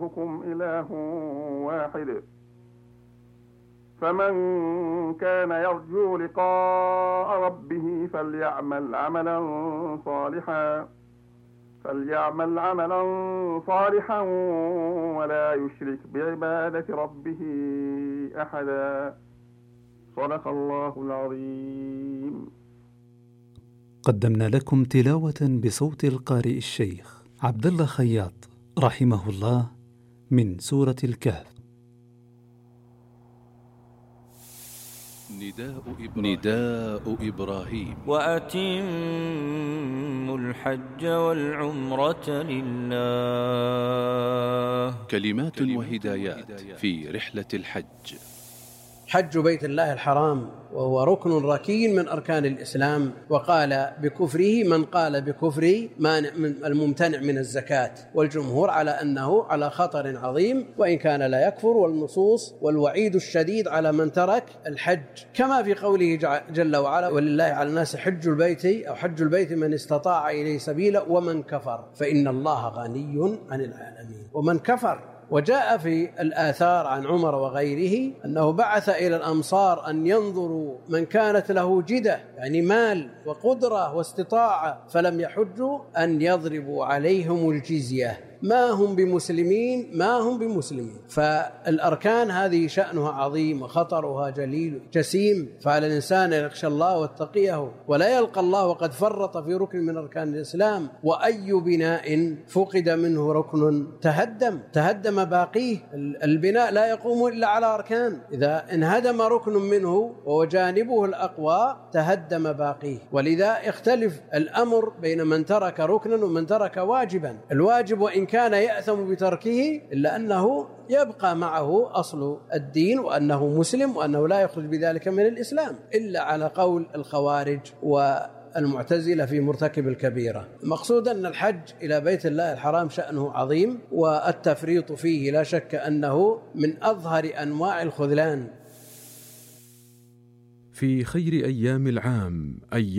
إلهكم إله واحد فمن كان يرجو لقاء ربه فليعمل عملا صالحا ولا يشرك بعبادة ربه أحدا. صدق الله العظيم. قدمنا لكم تلاوة بصوت القارئ الشيخ عبد الله خياط رحمه الله من سورة الكهف. نداء إبراهيم. وأتموا الحج والعمرة لله. كلمات وهدايات في رحلة الحج. حج بيت الله الحرام وهو ركن ركين من أركان الإسلام، وقال بكفره من قال بكفره الممتنع من الزكاة، والجمهور على أنه على خطر عظيم وإن كان لا يكفر، والنصوص والوعيد الشديد على من ترك الحج، كما في قوله جل وعلا: ولله على الناس حج البيت أو حج البيت من استطاع إليه سبيلا ومن كفر فإن الله غني عن العالمين. ومن كفر، وجاء في الآثار عن عمر وغيره أنه بعث إلى الأمصار أن ينظروا من كانت له جدة، يعني مال وقدرة واستطاعة، فلم يحجوا، أن يضربوا عليهم الجزية، ما هم بمسلمين. فالأركان هذه شأنها عظيم وخطرها جليل جسيم، فعلى الإنسان أن يخشى الله واتقيه ولا يلقى الله وقد فرط في ركن من أركان الإسلام. وأي بناء فقد منه ركن تهدم باقيه. البناء لا يقوم إلا على أركان، إذا انهدم ركن منه وجانبه الأقوى تهدم باقيه. ولذا يختلف الأمر بين من ترك ركنا ومن ترك واجبا. الواجب وإن كان يأثم بتركه إلا أنه يبقى معه أصل الدين وأنه مسلم وأنه لا يخرج بذلك من الإسلام، إلا على قول الخوارج والمعتزلة في مرتكب الكبيرة. المقصود أن الحج إلى بيت الله الحرام شأنه عظيم، والتفريط فيه لا شك أنه من أظهر أنواع الخذلان. في خير أيام العام